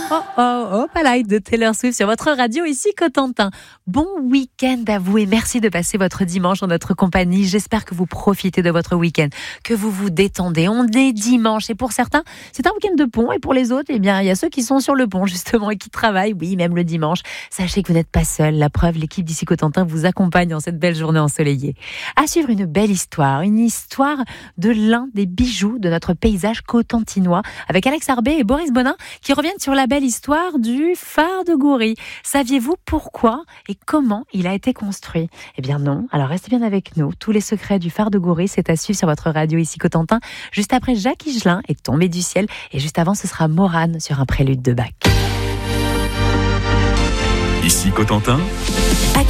Opalite de Taylor Swift sur votre radio ici Cotentin. Bon week-end à vous et merci de passer votre dimanche en notre compagnie. J'espère que vous profitez de votre week-end, que vous vous détendez. On est dimanche et pour certains, c'est un week-end de pont et pour les autres, il y a ceux qui sont sur le pont justement et qui travaillent, oui, même le dimanche. Sachez que vous n'êtes pas seul. La preuve, l'équipe d'ici Cotentin vous accompagne en cette belle journée ensoleillée. À suivre une belle histoire, une histoire de l'un des bijoux de notre paysage cotentinois avec Alex Arbet et Boris Bonin qui reviennent sur la belle histoire du phare de Goury. Saviez-vous pourquoi et comment il a été construit ? Eh bien non, alors restez bien avec nous. Tous les secrets du phare de Goury, c'est à suivre sur votre radio ici Cotentin. Juste après, Jacques Higelin est tombé du ciel et juste avant, ce sera Morane sur un prélude de Bach. Ici Cotentin.